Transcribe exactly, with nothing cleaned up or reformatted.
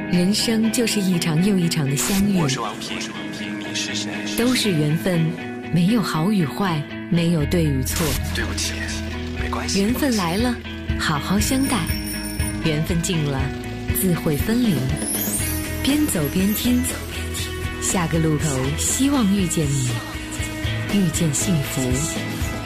人生就是一场又一场的相遇。 我是王平，你是谁？ 都是缘分，没有好与坏，没有对与错。 对不起，没关系。 缘分来了，好好相待；缘分尽了，自会分离。边走边听，下个路口希望遇见你，遇见幸福。